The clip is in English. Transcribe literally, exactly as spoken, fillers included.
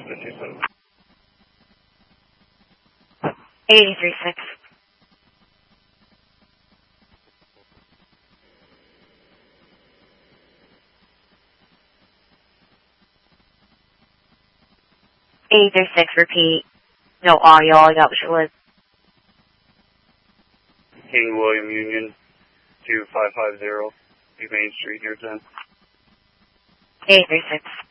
eighty-three six. eighty-three six, repeat. No audio, all I got was your list. King William Union, two five five zero, Main Street, here ten. eighty-three six.